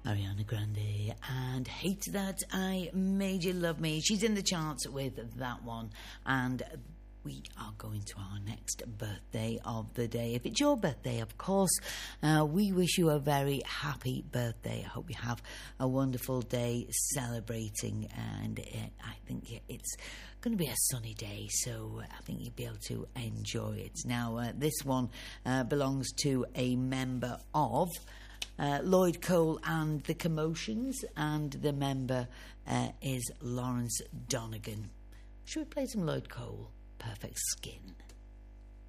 Ariana Grande and Hate That I Made You Love Me. She's in the charts with that one, and we are going to our next birthday of the day. If it's your birthday, of course, we wish you a very happy birthday. I hope you have a wonderful day celebrating, and I think it's going to be a sunny day, so I think you'll be able to enjoy it. Now, this one belongs to a member of Lloyd Cole and the Commotions, and the member is Lawrence Donegan. Should we play some Lloyd Cole? Perfect Skin.